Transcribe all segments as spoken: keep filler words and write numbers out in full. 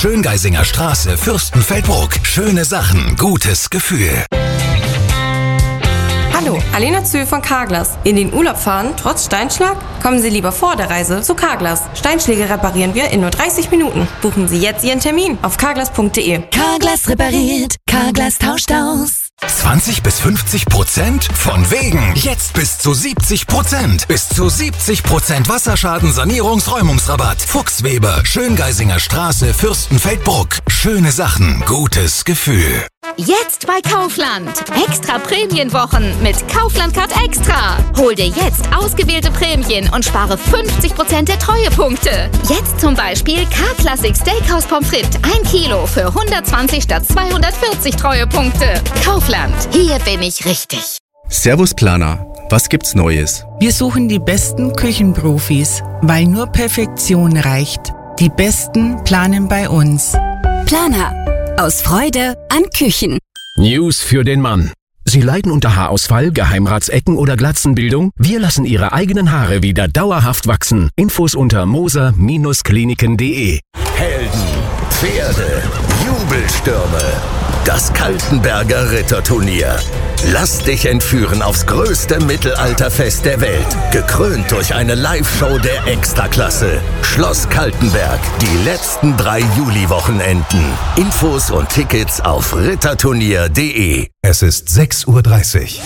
Schöngeisinger Straße, Fürstenfeldbruck. Schöne Sachen, gutes Gefühl. Hallo, Alena Zühl von Carglass. In den Urlaub fahren, trotz Steinschlag? Kommen Sie lieber vor der Reise zu Carglass. Steinschläge reparieren wir in nur dreißig Minuten. Buchen Sie jetzt Ihren Termin auf carglass punkt de. Carglass repariert, Carglass tauscht aus. zwanzig bis fünfzig Prozent? Von wegen. Jetzt bis zu siebzig Prozent. Bis zu siebzig Prozent Wasserschaden-Sanierungsräumungsrabatt. Fuchsweber, Schöngeisinger Straße, Fürstenfeldbruck. Schöne Sachen, gutes Gefühl. Jetzt bei Kaufland. Extra Prämienwochen mit Kaufland Card Extra. Hol dir jetzt ausgewählte Prämien und spare fünfzig Prozent der Treuepunkte. Jetzt zum Beispiel K-Classic Steakhouse Pommes frites ein Kilo für hundertzwanzig statt zweihundertvierzig Treuepunkte. Kaufland, hier bin ich richtig. Servus Planer, was gibt's Neues? Wir suchen die besten Küchenprofis, weil nur Perfektion reicht. Die Besten planen bei uns. Planer. Aus Freude an Küchen. News für den Mann. Sie leiden unter Haarausfall, Geheimratsecken oder Glatzenbildung? Wir lassen Ihre eigenen Haare wieder dauerhaft wachsen. Infos unter moser Kliniken punkt de. Helden, Pferde, Jubelstürme. Das Kaltenberger Ritterturnier. Lass dich entführen aufs größte Mittelalterfest der Welt. Gekrönt durch eine Live-Show der Extraklasse. Schloss Kaltenberg. Die letzten drei Juliwochenenden. Infos und Tickets auf ritterturnier punkt de. Es ist sechs Uhr dreißig.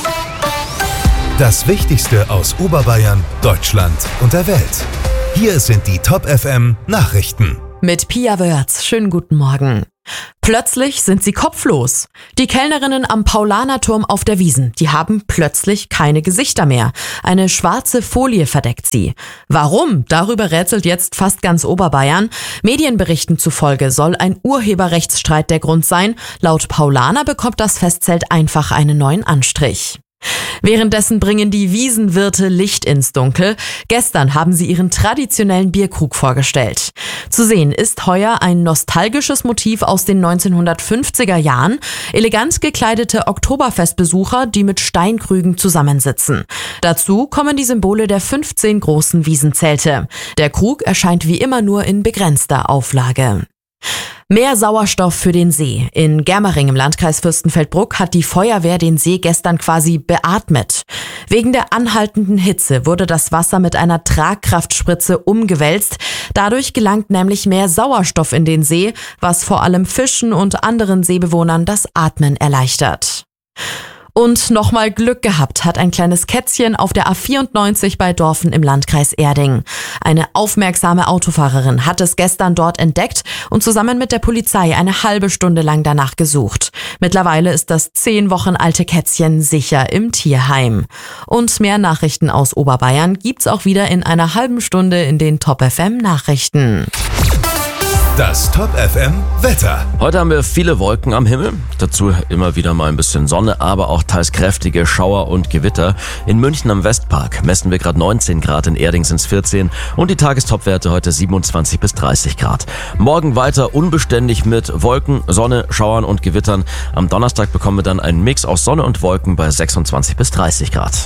Das Wichtigste aus Oberbayern, Deutschland und der Welt. Hier sind die Top F M Nachrichten. Mit Pia Wörz. Schönen guten Morgen. Plötzlich sind sie kopflos. Die Kellnerinnen am Paulanerturm auf der Wiesn, die haben plötzlich keine Gesichter mehr. Eine schwarze Folie verdeckt sie. Warum? Darüber rätselt jetzt fast ganz Oberbayern. Medienberichten zufolge soll ein Urheberrechtsstreit der Grund sein. Laut Paulaner bekommt das Festzelt einfach einen neuen Anstrich. Währenddessen bringen die Wiesenwirte Licht ins Dunkel. Gestern haben sie ihren traditionellen Bierkrug vorgestellt. Zu sehen ist heuer ein nostalgisches Motiv aus den neunzehnhundertfünfziger Jahren. Elegant gekleidete Oktoberfestbesucher, die mit Steinkrügen zusammensitzen. Dazu kommen die Symbole der fünfzehn großen Wiesenzelte. Der Krug erscheint wie immer nur in begrenzter Auflage. Mehr Sauerstoff für den See. In Germering im Landkreis Fürstenfeldbruck hat die Feuerwehr den See gestern quasi beatmet. Wegen der anhaltenden Hitze wurde das Wasser mit einer Tragkraftspritze umgewälzt. Dadurch gelangt nämlich mehr Sauerstoff in den See, was vor allem Fischen und anderen Seebewohnern das Atmen erleichtert. Und nochmal Glück gehabt hat ein kleines Kätzchen auf der A vierundneunzig bei Dorfen im Landkreis Erding. Eine aufmerksame Autofahrerin hat es gestern dort entdeckt und zusammen mit der Polizei eine halbe Stunde lang danach gesucht. Mittlerweile ist das zehn Wochen alte Kätzchen sicher im Tierheim. Und mehr Nachrichten aus Oberbayern gibt's auch wieder in einer halben Stunde in den Top F M Nachrichten. Das Top F M Wetter. Heute haben wir viele Wolken am Himmel, dazu immer wieder mal ein bisschen Sonne, aber auch teils kräftige Schauer und Gewitter. In München am Westpark messen wir gerade neunzehn Grad, in Erding sind es vierzehn und die Tagestopwerte heute siebenundzwanzig bis dreißig Grad. Morgen weiter unbeständig mit Wolken, Sonne, Schauern und Gewittern. Am Donnerstag bekommen wir dann einen Mix aus Sonne und Wolken bei sechsundzwanzig bis dreißig Grad.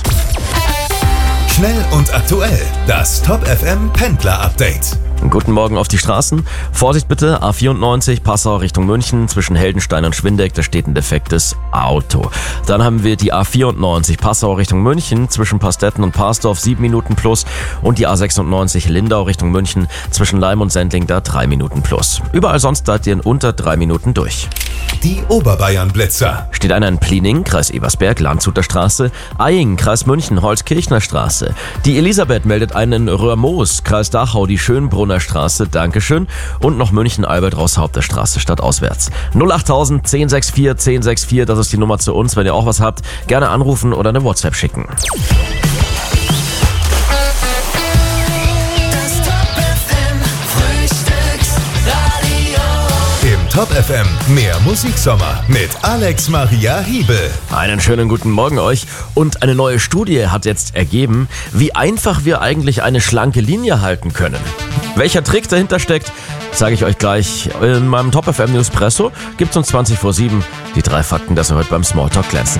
Schnell und aktuell. Das Top F M Pendler Update. Guten Morgen auf die Straßen. Vorsicht bitte, A vierundneunzig, Passau Richtung München, zwischen Heldenstein und Schwindeck, da steht ein defektes Auto. Dann haben wir die A vierundneunzig, Passau Richtung München, zwischen Pastetten und Parsdorf, sieben Minuten plus. Und die A sechsundneunzig, Lindau Richtung München, zwischen Leim und Sendling, da drei Minuten plus. Überall sonst seid ihr in unter drei Minuten durch. Die Oberbayern-Blitzer. Steht einer in Pliening, Kreis Ebersberg, Landshuter Straße, Eying, Kreis München, Holzkirchner Straße. Die Elisabeth meldet einen in Röhrmoos, Kreis Dachau, die Schönbrunner Straße, Dankeschön. Und noch München, Albert-Roßhaupt Straße, stadtauswärts. null achttausend, zehn sechs vier, zehn sechs vier, das ist die Nummer zu uns. Wenn ihr auch was habt, gerne anrufen oder eine WhatsApp schicken. Top F M, mehr Musiksommer mit Alex Maria Hiebel. Einen schönen guten Morgen euch. Und eine neue Studie hat jetzt ergeben, wie einfach wir eigentlich eine schlanke Linie halten können. Welcher Trick dahinter steckt, sage ich euch gleich. In meinem Top F M Newspresso gibt's um zwanzig vor sieben die drei Fakten, dass ihr heute beim Smalltalk glänzen